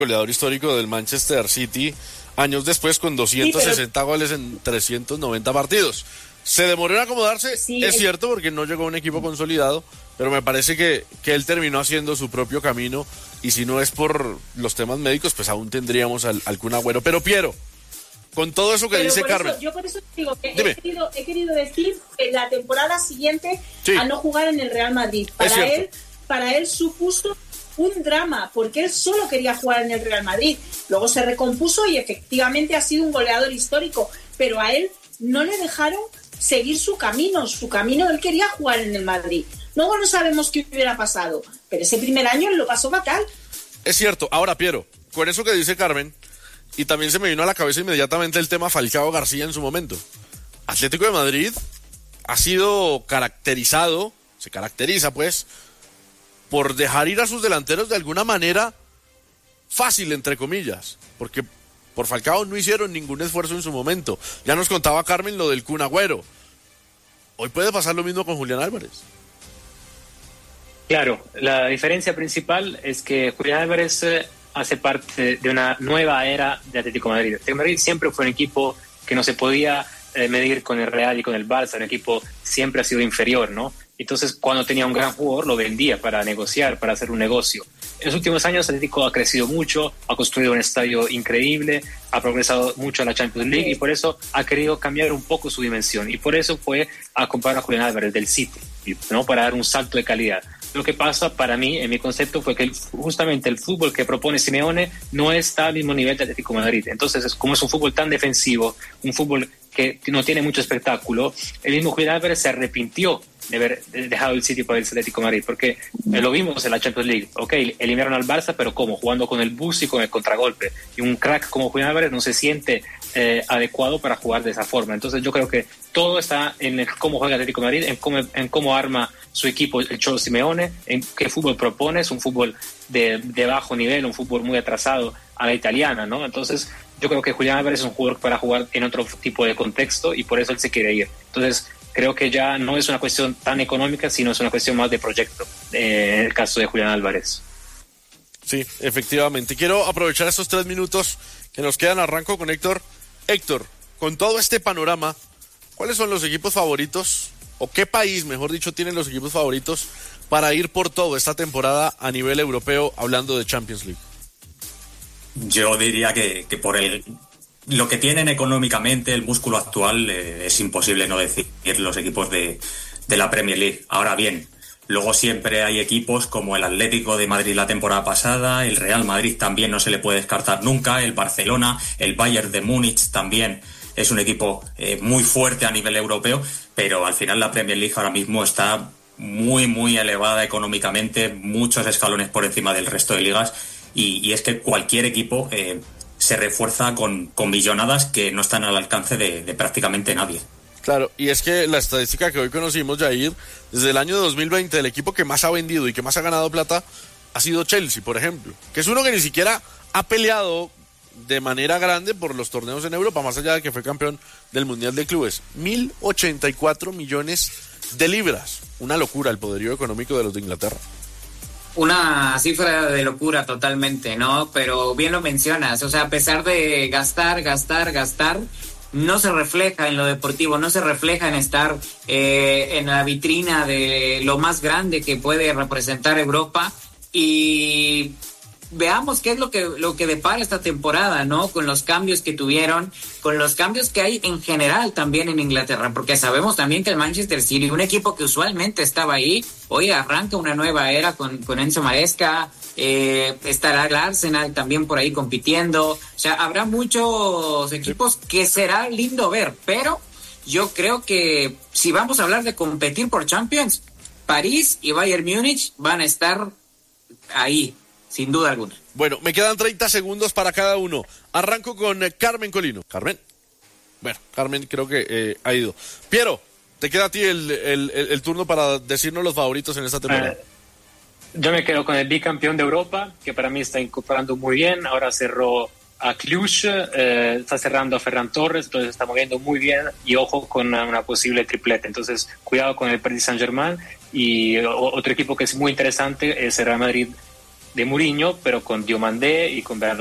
goleador histórico del Manchester City, años después con 260 goles en 390 partidos. Se demoró en acomodarse, es cierto, porque no llegó a un equipo consolidado, pero me parece que él terminó haciendo su propio camino, y si no es por los temas médicos, pues aún tendríamos al Kun Agüero. Pero Piero, con todo eso que dice Carmen... Yo por eso digo que he querido decir que la temporada siguiente a no jugar en el Real Madrid. Para él supuso un drama, porque él solo quería jugar en el Real Madrid. Luego se recompuso y efectivamente ha sido un goleador histórico, pero a él no le dejaron seguir su camino, él quería jugar en el Madrid. Luego no sabemos qué hubiera pasado, pero ese primer año lo pasó fatal. Es cierto. Ahora, Piero, con eso que dice Carmen, y también se me vino a la cabeza inmediatamente el tema Falcao García en su momento. Atlético de Madrid ha sido se caracteriza pues, por dejar ir a sus delanteros de alguna manera fácil, entre comillas, porque por Falcao no hicieron ningún esfuerzo en su momento. Ya nos contaba Carmen lo del Kun Agüero. Hoy puede pasar lo mismo con Julián Álvarez. Claro, la diferencia principal es que Julián Álvarez hace parte de una nueva era de Atlético de Madrid. Atlético de Madrid siempre fue un equipo que no se podía medir con el Real y con el Barça, un equipo siempre ha sido inferior, ¿no? Entonces, cuando tenía un gran jugador, lo vendía para negociar, para hacer un negocio. En los últimos años, Atlético ha crecido mucho, ha construido un estadio increíble, ha progresado mucho en la Champions League y por eso ha querido cambiar un poco su dimensión. Y por eso fue a comprar a Julián Álvarez del City, ¿no? Para dar un salto de calidad. Lo que pasa para mí, en mi concepto, fue que justamente el fútbol que propone Simeone no está al mismo nivel de Atlético de Madrid. Entonces, como es un fútbol tan defensivo, un fútbol que no tiene mucho espectáculo, el mismo Julián Álvarez se arrepintió de haber dejado el City para el Atlético de Madrid, porque lo vimos en la Champions League. Ok, eliminaron al Barça, pero ¿cómo? Jugando con el bus y con el contragolpe. Y un crack como Julián Álvarez no se siente adecuado para jugar de esa forma. Entonces yo creo que todo está en cómo juega el Atlético de Madrid, en cómo arma su equipo el Cholo Simeone, en qué fútbol propone. Es un fútbol de bajo nivel, un fútbol muy atrasado a la italiana, ¿no? Entonces yo creo que Julián Álvarez es un jugador para jugar en otro tipo de contexto y por eso él se quiere ir. Entonces creo que ya no es una cuestión tan económica, sino es una cuestión más de proyecto, en el caso de Julián Álvarez. Sí, efectivamente. Quiero aprovechar estos 3 minutos que nos quedan. Arranco con Héctor. Héctor, con todo este panorama, ¿cuáles son los equipos favoritos, o qué país, mejor dicho, tienen los equipos favoritos para ir por todo esta temporada a nivel europeo, hablando de Champions League? Yo diría que por lo que tienen económicamente, el músculo actual, es imposible no decir los equipos de la Premier League. Ahora bien, luego siempre hay equipos como el Atlético de Madrid la temporada pasada, el Real Madrid también no se le puede descartar nunca, el Barcelona, el Bayern de Múnich también es un equipo muy fuerte a nivel europeo, pero al final la Premier League ahora mismo está muy, muy elevada económicamente, muchos escalones por encima del resto de ligas, y es que cualquier equipo se refuerza con millonadas que no están al alcance de prácticamente nadie. Claro, y es que la estadística que hoy conocimos, Jair, desde el año 2020, el equipo que más ha vendido y que más ha ganado plata ha sido Chelsea, por ejemplo, que es uno que ni siquiera ha peleado de manera grande por los torneos en Europa, más allá de que fue campeón del Mundial de Clubes. 1.084 millones de libras. Una locura el poderío económico de los de Inglaterra. Una cifra de locura totalmente, ¿no? Pero bien lo mencionas, o sea, a pesar de gastar, no se refleja en lo deportivo, no se refleja en estar en la vitrina de lo más grande que puede representar Europa. Y veamos qué es lo que depara esta temporada, ¿no? Con los cambios que tuvieron, con los cambios que hay en general también en Inglaterra, porque sabemos también que el Manchester City, un equipo que usualmente estaba ahí, hoy arranca una nueva era con Enzo Maresca, estará el Arsenal también por ahí compitiendo, o sea, habrá muchos equipos que será lindo ver, pero yo creo que si vamos a hablar de competir por Champions, París y Bayern Múnich van a estar ahí, sin duda alguna. Bueno, me quedan 30 segundos para cada uno. Arranco con Carmen Colino. Carmen. Bueno, Carmen creo que ha ido. Piero, te queda a ti el turno para decirnos los favoritos en esta temporada. Yo me quedo con el bicampeón de Europa, que para mí está incorporando muy bien. Ahora cerró a Cluj, está cerrando a Ferran Torres, entonces está moviendo muy bien. Y ojo con una posible triplete. Entonces, cuidado con el Paris Saint-Germain. Y otro equipo que es muy interesante es el Real Madrid de Mourinho, pero con Diomandé y con Bernardo